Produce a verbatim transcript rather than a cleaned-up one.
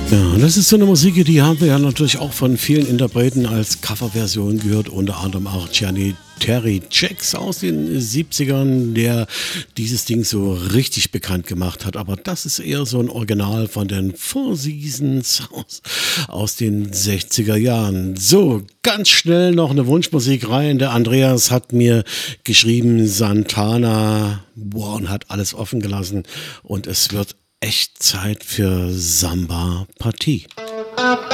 Ja, das ist so eine Musik, die haben wir ja natürlich auch von vielen Interpreten als Coverversion gehört, unter anderem auch Gianni Terry Jacks aus den siebzigern, der dieses Ding so richtig bekannt gemacht hat. Aber das ist eher so ein Original von den Four Seasons aus, aus den sechziger Jahren. So, ganz schnell noch eine Wunschmusik rein. Der Andreas hat mir geschrieben, Santana, boah, und hat alles offen gelassen. Und es wird echt Zeit für Samba Partie.